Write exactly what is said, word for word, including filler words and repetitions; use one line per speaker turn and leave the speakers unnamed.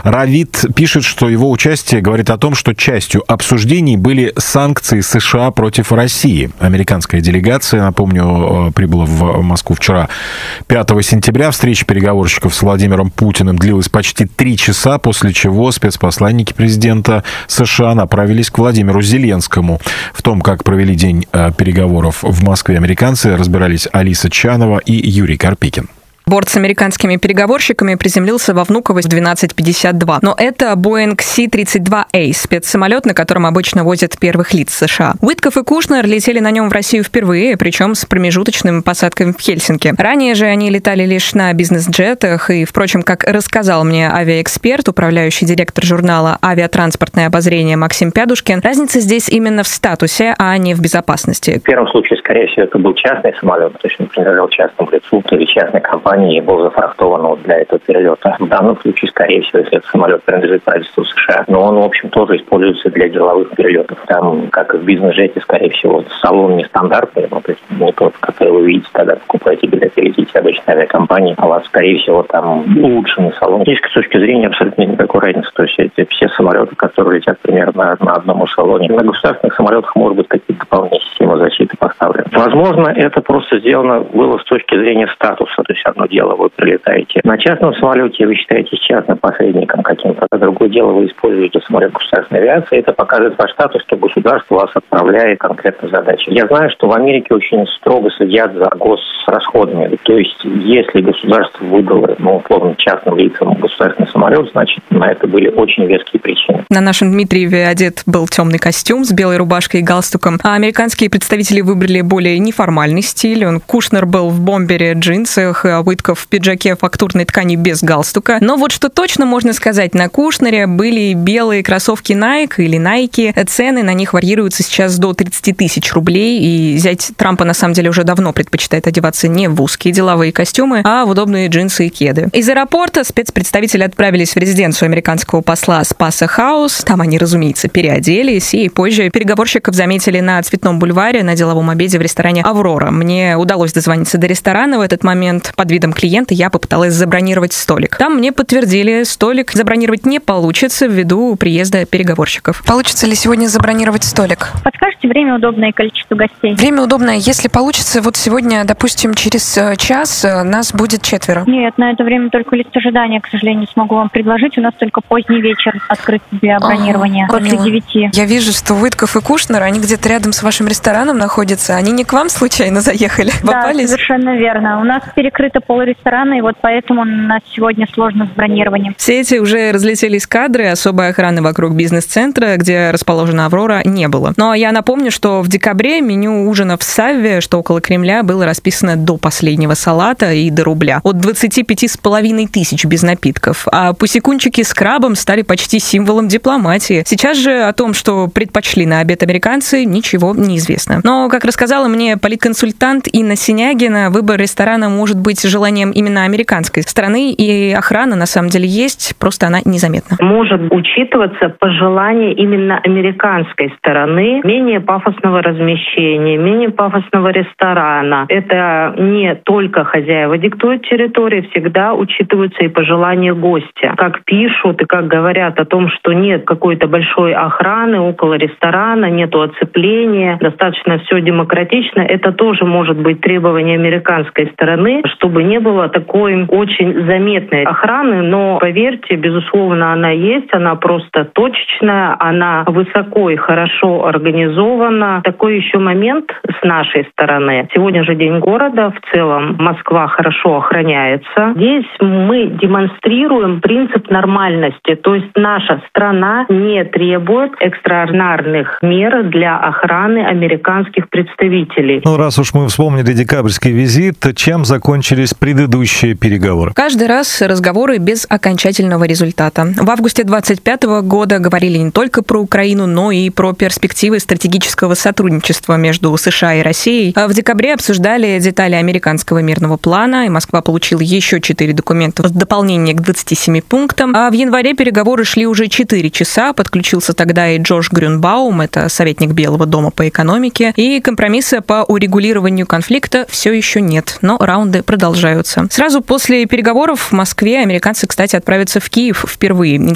Равид пишет, что его участие говорит о том, что частью обсуждений были санкции США против России. Американская делегация, напомню, прибыла в Москву вчера, пятого сентября. Встреча переговорщиков с Владимиром Путиным длилась почти три часа, после чего спецпосланники президента США направились к Владимиру Зеленскому. В том, как провели день переговоров в Москве американцы, разбирались Алиса Чанова и Юрий Карпикин.
Борт с американскими переговорщиками приземлился во Внуково в двенадцать пятьдесят два. Но это Боинг Си тридцать два Эй, спецсамолет, на котором обычно возят первых лиц США. Уитков и Кушнер летели на нем в Россию впервые, причем с промежуточными посадками в Хельсинки. Ранее же они летали лишь на бизнес-джетах, и, впрочем, как рассказал мне авиаэксперт, управляющий директор журнала «Авиатранспортное обозрение» Максим Пядушкин, разница здесь именно в статусе, а не в безопасности.
В первом случае, скорее всего, это был частный самолет, то есть он принадлежал частному лицу или частной компании, и был зафрахтован для этого перелета. В данном случае, скорее всего, если этот самолет принадлежит правительству США, но он, в общем, тоже используется для деловых перелетов. Там, как и в бизнес-жете, скорее всего, салон нестандартный, ну, то есть не тот, который вы видите, когда покупаете билеты, летите обычной авиакомпании, а у вас, скорее всего, там улучшенный салон. Здесь, с точки зрения, абсолютно никакой разницы. То есть эти все самолеты, которые летят примерно на одном салоне. На государственных самолетах, может быть, какие-то дополнительные системы защиты поставлены. Возможно, это просто сделано было с точки зрения статуса. То есть одно дело, вы прилетаете на частном самолете, вы считаетесь частным посредником каким-то, а другое дело, вы используете самолет государственной авиации, это показывает ваш статус, что государство вас отправляет конкретно задачи. Я знаю, что в Америке очень строго следят за госрасходами. То есть, если государство выдало, ну, условно, частным лицам государственный самолет, значит, на это были очень веские причины.
На нашем Дмитриеве одет был темный костюм с белой рубашкой и галстуком, а американские представители выбрали более неформальный стиль. Он Кушнер был в бомбере, джинсах, а Уитков в пиджаке фактурной ткани без галстука. Но вот что точно можно сказать, на Кушнере были белые кроссовки Nike или Nike. Цены на них варьируются сейчас до тридцать тысяч рублей, и зять Трампа на самом деле уже давно предпочитает одеваться не в узкие деловые костюмы, а в удобные джинсы и кеды. Из аэропорта спецпредставители отправились в резиденцию американского посла Спаса Хаус. Там они, разумеется, переоделись, и позже переговорщиков заметили на Цветном бульваре на деловом обеде в ресторане «Аврора». Мне удалось дозвониться до ресторана в этот момент. Под видом клиента я попыталась забронировать столик. Там мне подтвердили, столик забронировать не получится ввиду приезда переговорщиков.
Получится ли сегодня забронировать столик?
Подскажите время удобное и количество гостей?
Время удобное. Если получится, вот сегодня, допустим, через час нас будет четверо.
Нет, на это время только лист ожидания, к сожалению, смогу вам предложить. У нас только поздний вечер открыт для бронирования. Ага, после девяти.
Я вижу, что Уитков и Кушнер, они где-то рядом с вашим рестораном находятся. Они не к вам случайно заехали?
Да,
Попались?
Совершенно верно. У нас перекрыто пол ресторана, и вот поэтому у нас сегодня сложно с бронированием.
В сети уже разлетелись кадры, особой охраны вокруг бизнес-центра, где расположена «Аврора», не было. Но я напомню, что в декабре меню ужина в Савве, что около Кремля, было расписано до последнего салата и до рубля. От двадцати пяти с половиной тысяч без напитков. А пусекунчики с крабом стали почти символом дипломатии. Сейчас же о том, что предпочли на обед американцы, ничего не известно. Но, как рассказала мне политконсультант Инна Синягина, выбор ресторана может быть желанием именно американской стороны, и охрана на самом деле есть, просто она незаметна.
Может учитываться пожелание именно американской стороны менее пафосного размещения, менее пафосного ресторана. Это не только хозяева диктуют территории, всегда учитываются и пожелания гостя. Как пишут и как говорят о том, что нет какой-то большой охраны около ресторана, нету оцепления, достаточно все демократично, это тоже может быть требование американской стороны, чтобы не было такой очень заметной охраны, но поверьте, безусловно, она есть, она просто точечная, она высоко и хорошо организована. Такой еще момент с нашей стороны. Сегодня же День города, в целом Москва хорошо охраняется. Здесь мы демонстрируем принцип нормальности, то есть наша страна не требует экстраординарных мер для охраны американских представителей.
Ну, раз уж мы вспомнили декабрьский визит, чем закончились предыдущие переговоры?
Каждый раз разговоры без окончательного результата. В августе двадцать пятого года говорили не только про Украину, но и про перспективы стратегического сотрудничества между США и Россией. А в декабре обсуждали детали американского мирного плана, и Москва получила еще четыре документа в дополнение к двадцати семи пунктам. А в январе переговоры шли уже четыре часа. Подключился тогда и Джош Грюнбаум, это советник Белого дома по экономике. И компромисса по урегулированию конфликта все еще нет, но раунды продолжаются. Сразу после переговоров в Москве американцы, кстати, отправятся в Киев впервые.